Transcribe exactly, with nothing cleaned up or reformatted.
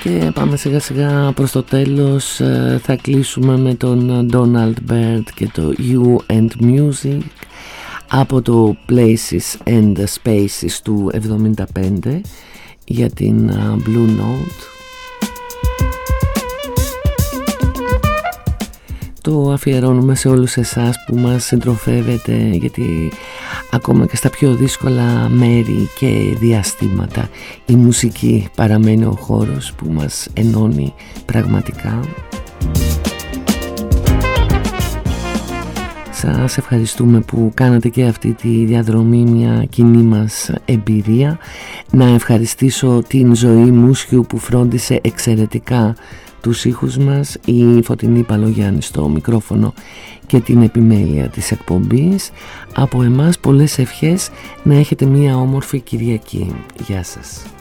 Και πάμε σιγά σιγά προς το τέλος. Θα κλείσουμε με τον Donald Byrd και το You and Music από το Places and Spaces του εβδομήντα πέντε για την Blue Note. Το αφιερώνουμε σε όλους εσάς που μας συντροφεύετε, γιατί ακόμα και στα πιο δύσκολα μέρη και διαστήματα η μουσική παραμένει ο χώρος που μας ενώνει πραγματικά. Σας ευχαριστούμε που κάνατε και αυτή τη διαδρομή μια κοινή μας εμπειρία. Να ευχαριστήσω την Ζωή Μούσιου που φρόντισε εξαιρετικά τους ήχους μας, η Φωτεινή Παλογιάννη στο μικρόφωνο και την επιμέλεια της εκπομπής. Από εμάς πολλές ευχές, να έχετε μια όμορφη Κυριακή. Γεια σας.